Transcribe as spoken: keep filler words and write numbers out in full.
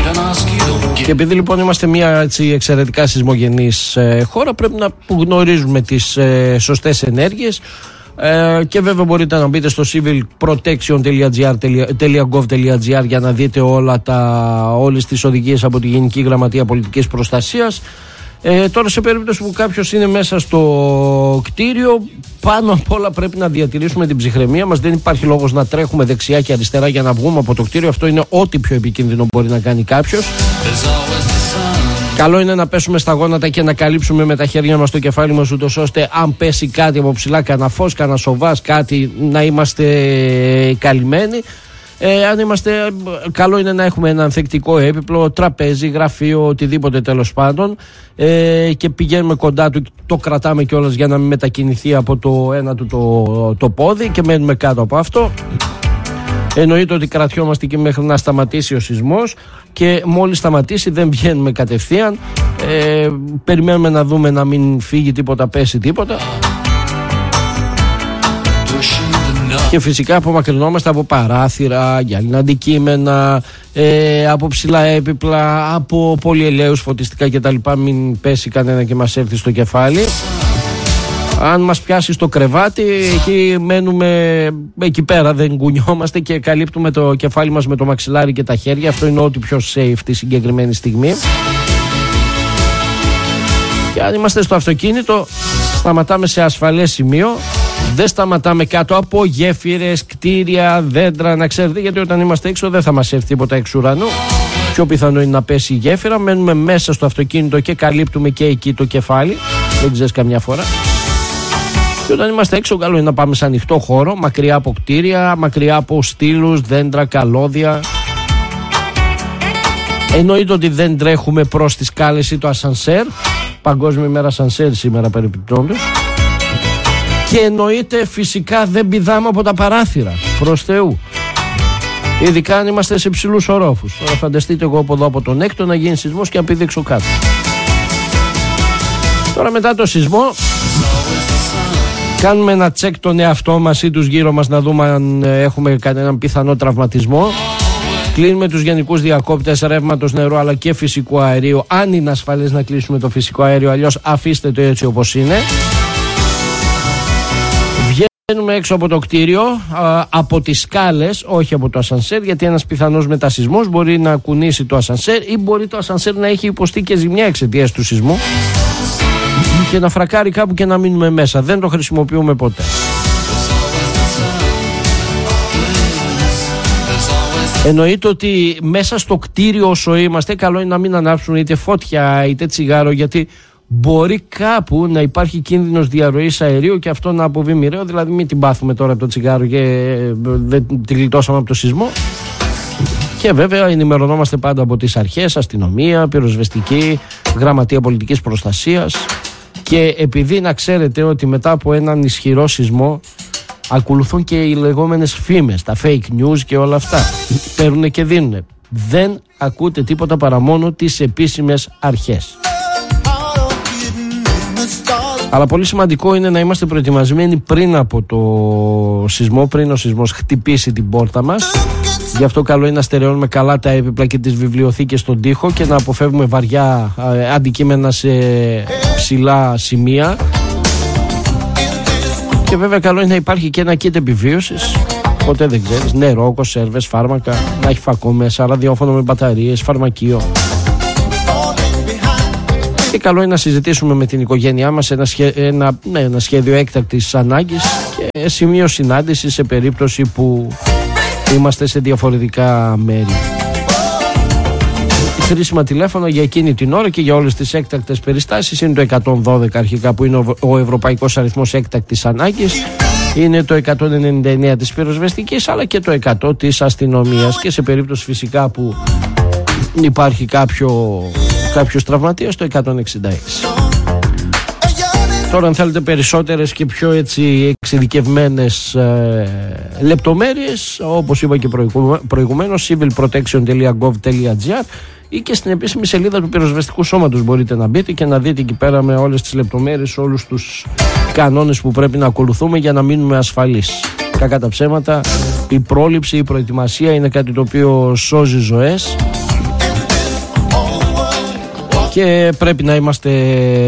Και επειδή λοιπόν είμαστε μια έτσι, εξαιρετικά σεισμογενής ε, χώρα, πρέπει να γνωρίζουμε τις ε, σωστές ενέργειες. Ε, και βέβαια μπορείτε να μπείτε στο civil protection dot gov dot gr για να δείτε όλα τα, όλες τις οδηγίες από τη Γενική Γραμματεία Πολιτικής Προστασίας. Ε, τώρα σε περίπτωση που κάποιος είναι μέσα στο κτίριο, πάνω απ' όλα πρέπει να διατηρήσουμε την ψυχραιμία μας. Δεν υπάρχει λόγος να τρέχουμε δεξιά και αριστερά για να βγούμε από το κτίριο. Αυτό είναι ό,τι πιο επικίνδυνο μπορεί να κάνει κάποιος. Καλό είναι να πέσουμε στα γόνατα και να καλύψουμε με τα χέρια μας το κεφάλι μας, ούτως ώστε αν πέσει κάτι από ψηλά, κανένα φως, κανένα σοβάς, κάτι, να είμαστε καλυμμένοι. Ε, αν είμαστε, καλό είναι να έχουμε ένα ανθεκτικό έπιπλο, τραπέζι, γραφείο, οτιδήποτε τέλος πάντων, ε, και πηγαίνουμε κοντά του, το κρατάμε κιόλας για να μην μετακινηθεί από το ένα του το, το πόδι και μένουμε κάτω από αυτό. Εννοείται ότι κρατιόμαστε και μέχρι να σταματήσει ο σεισμός και μόλις σταματήσει δεν βγαίνουμε κατευθείαν, ε, περιμένουμε να δούμε να μην φύγει τίποτα, πέσει τίποτα. Και φυσικά απομακρυνόμαστε από παράθυρα, γυάλινα αντικείμενα, ε, από ψηλά έπιπλα, από πολυελαίους, φωτιστικά κτλ. Μην πέσει κανένα και μας έρθει στο κεφάλι. Αν μας πιάσει στο κρεβάτι, εκεί μένουμε εκεί πέρα, δεν κουνιόμαστε και καλύπτουμε το κεφάλι μας με το μαξιλάρι και τα χέρια. Αυτό είναι ό,τι πιο safe τη συγκεκριμένη στιγμή. Και αν είμαστε στο αυτοκίνητο, σταματάμε σε ασφαλές σημείο. Δεν σταματάμε κάτω από γέφυρες, κτίρια, δέντρα, να ξέρετε, γιατί όταν είμαστε έξω δεν θα μας έρθει τίποτα εξ ουρανού. Πιο πιθανό είναι να πέσει η γέφυρα. Μένουμε μέσα στο αυτοκίνητο και καλύπτουμε και εκεί το κεφάλι. Δεν ξέρεις καμιά φορά. Και όταν είμαστε έξω, καλό είναι να πάμε σε ανοιχτό χώρο, μακριά από κτίρια, μακριά από στήλους, δέντρα, καλώδια. Εννοείται ότι δεν τρέχουμε προς τη σκάλες ή το ασανσέρ. Παγκόσμια ημέρα ασανσέρ σήμερα περιπτώντας. Και εννοείται φυσικά δεν πηδάμε από τα παράθυρα, προς Θεού. Ειδικά αν είμαστε σε ψηλούς ορόφους. Τώρα φανταστείτε εγώ από εδώ από τον έκτο να γίνει σεισμός και να πηδήξω κάτω. Τώρα μετά το σεισμό κάνουμε ένα τσεκ τον εαυτό μας ή τους γύρω μας να δούμε αν έχουμε κανέναν πιθανό τραυματισμό. Κλείνουμε τους γενικούς διακόπτες ρεύματος, νερού αλλά και φυσικού αερίου. Αν είναι ασφαλές να κλείσουμε το φυσικό αέριο, αλλιώς αφήστε το έτσι όπως είναι. Βγαίνουμε έξω από το κτίριο, α, από τις σκάλες, όχι από το ασανσέρ, γιατί ένας πιθανός μετασεισμός μπορεί να κουνήσει το ασανσέρ ή μπορεί το ασανσέρ να έχει υποστεί και ζημιά εξαιτίας του σεισμού και να φρακάρει κάπου και να μείνουμε μέσα. Δεν το χρησιμοποιούμε ποτέ. Εννοείται ότι μέσα στο κτίριο όσο είμαστε, καλό είναι να μην ανάψουμε είτε φώτια είτε τσιγάρο, γιατί μπορεί κάπου να υπάρχει κίνδυνος διαρροής αερίου και αυτό να αποβεί μοιραίο. Δηλαδή μην την πάθουμε τώρα από το τσιγάρο και δεν τη γλιτώσαμε από το σεισμό. Και βέβαια ενημερωνόμαστε πάντα από τις αρχές, αστυνομία, πυροσβεστική, γραμματεία πολιτικής προστασίας. Και επειδή να ξέρετε ότι μετά από έναν ισχυρό σεισμό ακολουθούν και οι λεγόμενες φήμες, τα fake news και όλα αυτά. Παίρνουν και δίνουν. Δεν ακούτε τίποτα παρά μόνο τις επίσημες αρχές. Αλλά πολύ σημαντικό είναι να είμαστε προετοιμασμένοι πριν από το σεισμό, πριν ο σεισμός χτυπήσει την πόρτα μας. Γι' αυτό καλό είναι να στερεώνουμε καλά τα έπιπλα και τις βιβλιοθήκες στον τοίχο και να αποφεύγουμε βαριά ε, αντικείμενα σε ψηλά σημεία. Και βέβαια καλό είναι να υπάρχει και ένα kit επιβίωσης. Ποτέ δεν ξέρεις. Νερό, κονσέρβες, φάρμακα, να έχει φακό μέσα, ραδιόφωνο με μπαταρίες, φαρμακείο. Και καλό είναι να συζητήσουμε με την οικογένειά μας ένα, σχέ, ένα, ναι, ένα σχέδιο έκτακτης ανάγκης και σημείο συνάντησης σε περίπτωση που είμαστε σε διαφορετικά μέρη. Χρήσιμα τηλέφωνα για εκείνη την ώρα και για όλες τις έκτακτες περιστάσεις είναι το εκατόν δώδεκα αρχικά, που είναι ο, ο ευρωπαϊκός αριθμός έκτακτης ανάγκης. Είναι το εκατόν ενενήντα εννέα της πυροσβεστικής αλλά και το εκατό της αστυνομίας, και σε περίπτωση φυσικά που υπάρχει κάποιο, κάποιος τραυματίας, το εκατόν εξήντα έξι. Τώρα αν θέλετε περισσότερες και πιο έτσι εξειδικευμένες ε, λεπτομέρειες, όπως είπα και προηγουμένως, civil protection dot gov dot gr ή και στην επίσημη σελίδα του πυροσβεστικού σώματος μπορείτε να μπείτε και να δείτε εκεί πέρα με όλες τις λεπτομέρειες, όλους τους κανόνες που πρέπει να ακολουθούμε για να μείνουμε ασφαλείς. Κακά τα ψέματα, η πρόληψη, η προετοιμασία είναι κάτι το οποίο σώζει ζωές και πρέπει να είμαστε